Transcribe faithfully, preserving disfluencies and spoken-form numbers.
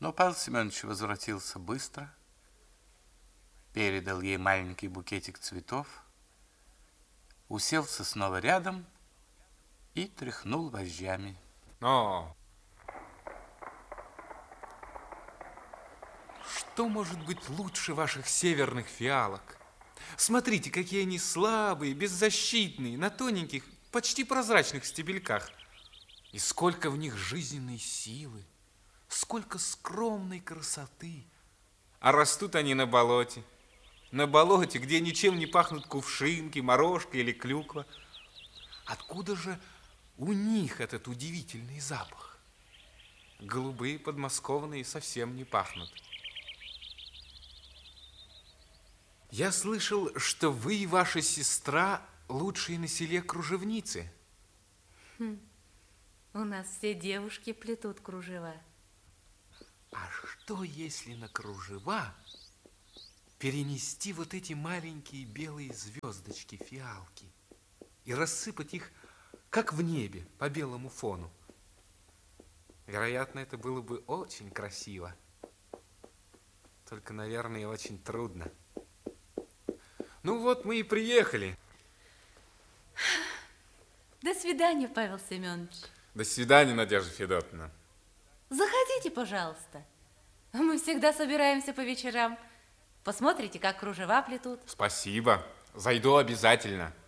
Но Павел Семенович возвратился быстро, передал ей маленький букетик цветов, уселся снова рядом и тряхнул вожжами. О! Что может быть лучше ваших северных фиалок? Смотрите, какие они слабые, беззащитные, на тоненьких, почти прозрачных стебельках. И сколько в них жизненной силы, сколько скромной красоты. А растут они на болоте. На болоте, где ничем не пахнут кувшинки, морожка или клюква. Откуда же у них этот удивительный запах? Голубые подмосковные совсем не пахнут. Я слышал, что вы и ваша сестра лучшие на селе кружевницы. Хм. У нас все девушки плетут кружева. А что, если на кружева перенести вот эти маленькие белые звездочки, фиалки, и рассыпать их, как в небе, по белому фону? Вероятно, это было бы очень красиво. Только, наверное, очень трудно. Ну вот, мы и приехали. До свидания, Павел Семенович. До свидания, Надежда Федотовна. Заходите, пожалуйста. Мы всегда собираемся по вечерам. Посмотрите, как кружева плетут. Спасибо. Зайду обязательно.